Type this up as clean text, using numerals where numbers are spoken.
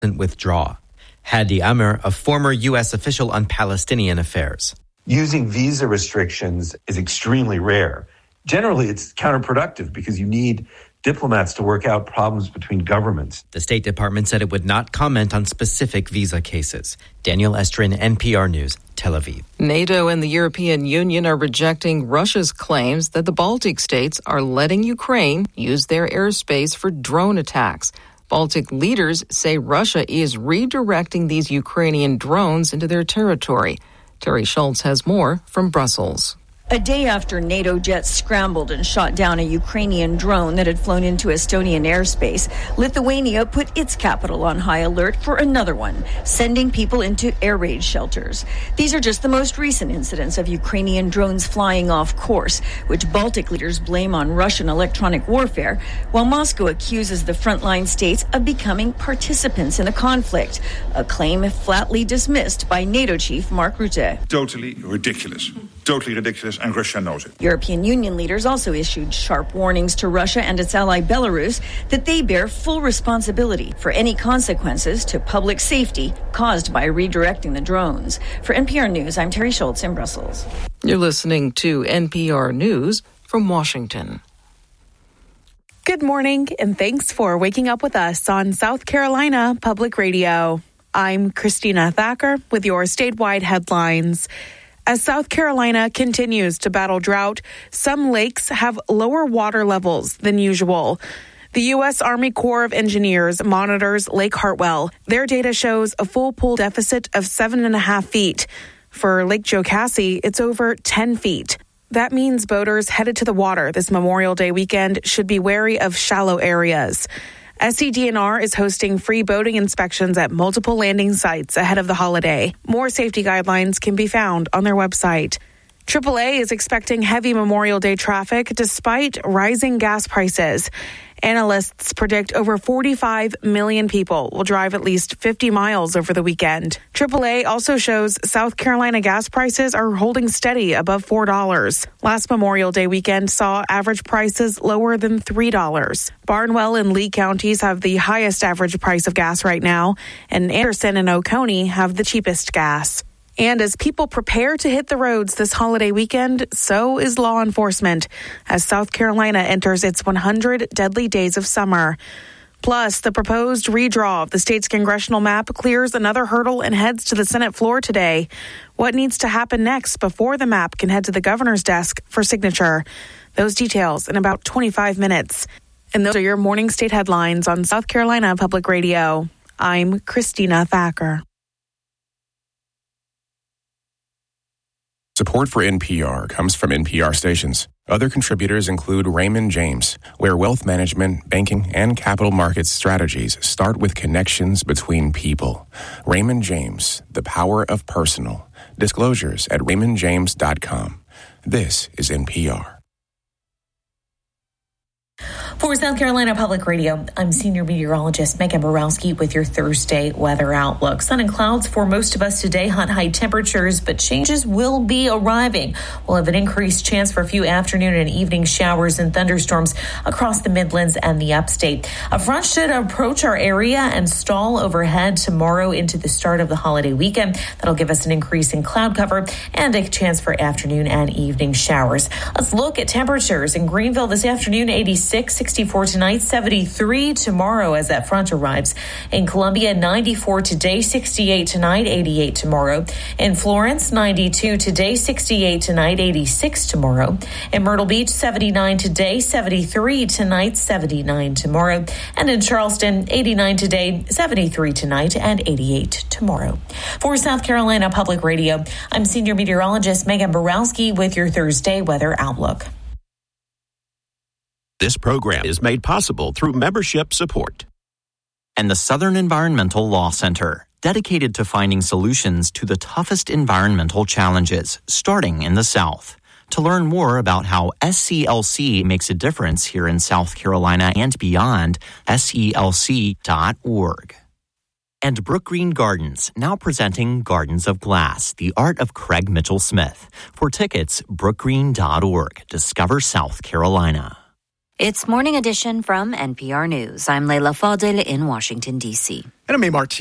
withdraw. Hadi Amr, a former U.S. official on Palestinian affairs. Using visa restrictions is extremely rare. Generally, it's counterproductive because you need diplomats to work out problems between governments. The State Department said it would not comment on specific visa cases. Daniel Estrin, NPR News, Tel Aviv. NATO and the European Union are rejecting Russia's claims that the Baltic states are letting Ukraine use their airspace for drone attacks. Baltic leaders say Russia is redirecting these Ukrainian drones into their territory. Terry Schultz has more from Brussels. A day after NATO jets scrambled and shot down a Ukrainian drone that had flown into Estonian airspace, Lithuania put its capital on high alert for another one, sending people into air raid shelters. These are just the most recent incidents of Ukrainian drones flying off course, which Baltic leaders blame on Russian electronic warfare, while Moscow accuses the frontline states of becoming participants in the conflict, a claim flatly dismissed by NATO chief Mark Rutte. Totally ridiculous. Totally ridiculous, and Russia knows it. European Union leaders also issued sharp warnings to Russia and its ally Belarus that they bear full responsibility for any consequences to public safety caused by redirecting the drones. For NPR News, I'm Terry Schultz in Brussels. You're listening to NPR News from Washington. Good morning, and thanks for waking up with us on South Carolina Public Radio. I'm Christina Thacker with your statewide headlines. As South Carolina continues to battle drought, some lakes have lower water levels than usual. The U.S. Army Corps of Engineers monitors Lake Hartwell. Their data shows a full pool deficit of 7.5 feet. For Lake Jocassee, it's over 10 feet. That means boaters headed to the water this Memorial Day weekend should be wary of shallow areas. SCDNR is hosting free boating inspections at multiple landing sites ahead of the holiday. More safety guidelines can be found on their website. AAA is expecting heavy Memorial Day traffic despite rising gas prices. Analysts predict over 45 million people will drive at least 50 miles over the weekend. AAA also shows South Carolina gas prices are holding steady above $4. Last Memorial Day weekend saw average prices lower than $3. Barnwell and Lee counties have the highest average price of gas right now, and Anderson and Oconee have the cheapest gas. And as people prepare to hit the roads this holiday weekend, so is law enforcement, as South Carolina enters its 100 deadly days of summer. Plus, the proposed redraw of the state's congressional map clears another hurdle and heads to the Senate floor today. What needs to happen next before the map can head to the governor's desk for signature? Those details in about 25 minutes. And those are your morning state headlines on South Carolina Public Radio. I'm Christina Thacker. Support for NPR comes from NPR stations. Other contributors include Raymond James, where wealth management, banking, and capital markets strategies start with connections between people. Raymond James, the power of personal. Disclosures at raymondjames.com. This is NPR. For South Carolina Public Radio, I'm senior meteorologist Megan Borowski with your Thursday weather outlook. Sun and clouds for most of us today, hot high temperatures, but changes will be arriving. We'll have an increased chance for a few afternoon and evening showers and thunderstorms across the Midlands and the upstate. A front should approach our area and stall overhead tomorrow into the start of the holiday weekend. That'll give us an increase in cloud cover and a chance for afternoon and evening showers. Let's look at temperatures in Greenville this afternoon, 86, 64 tonight, 73 tomorrow as that front arrives. In Columbia, 94 today, 68 tonight, 88 tomorrow. In Florence, 92 today, 68 tonight, 86 tomorrow. In Myrtle Beach, 79 today, 73 tonight, 79 tomorrow. And in Charleston, 89 today, 73 tonight, and 88 tomorrow. For South Carolina Public Radio, I'm senior meteorologist Megan Borowski with your Thursday weather outlook. This program is made possible through membership support. And the Southern Environmental Law Center, dedicated to finding solutions to the toughest environmental challenges, starting in the South. To learn more about how SCLC makes a difference here in South Carolina and beyond, SCLC.org. And Brookgreen Gardens, now presenting Gardens of Glass, the art of Craig Mitchell Smith. For tickets, brookgreen.org. Discover South Carolina. It's Morning Edition from NPR News. I'm Leila Fadel in Washington, D.C. And I'm Martin.